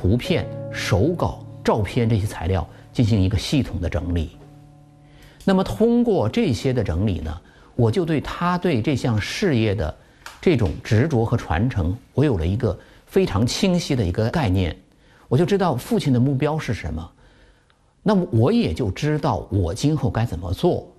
图片、手稿、照片这些材料进行一个系统的整理。那么通过这些的整理呢，我就对他对这项事业的这种执着和传承，我有了一个非常清晰的一个概念，我就知道父亲的目标是什么，那么我也就知道我今后该怎么做。